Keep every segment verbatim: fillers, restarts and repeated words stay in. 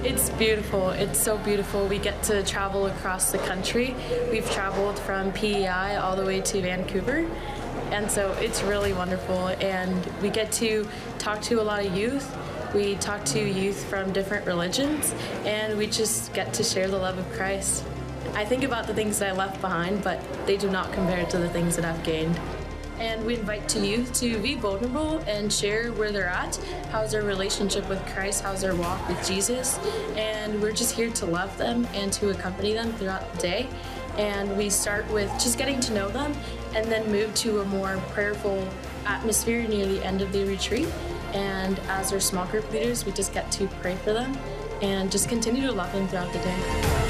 It's beautiful. It's so beautiful. We get to travel across the country. We've traveled from P E I all the way to Vancouver. And so it's really wonderful. And we get to talk to a lot of youth. We talk to youth from different religions, and we just get to share the love of Christ. I think about the things that I left behind, but they do not compare to the things that I've gained. And we invite to youth to be vulnerable and share where they're at, how's their relationship with Christ, how's their walk with Jesus, and we're just here to love them and to accompany them throughout the day. And we start with just getting to know them and then move to a more prayerful atmosphere near the end of the retreat. And as our small group leaders, we just get to pray for them and just continue to love them throughout the day.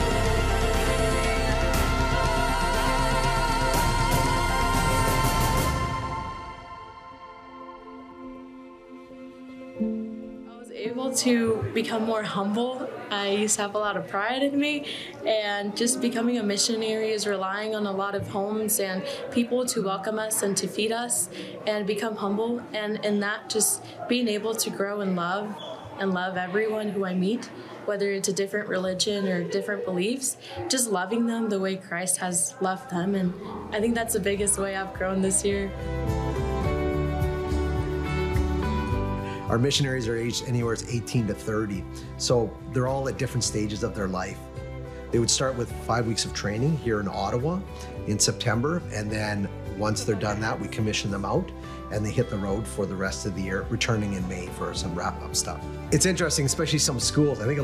Able to become more humble. I used to have a lot of pride in me, and just becoming a missionary is relying on a lot of homes and people to welcome us and to feed us and become humble, and in that just being able to grow in love and love everyone who I meet, whether it's a different religion or different beliefs, just loving them the way Christ has loved them. And I think that's the biggest way I've grown this year. Our missionaries are aged anywhere from eighteen to thirty, so they're all at different stages of their life. They would start with five weeks of training here in Ottawa in September, and then once they're done that, we commission them out and they hit the road for the rest of the year, returning in May for some wrap-up stuff. It's interesting, especially some schools. I think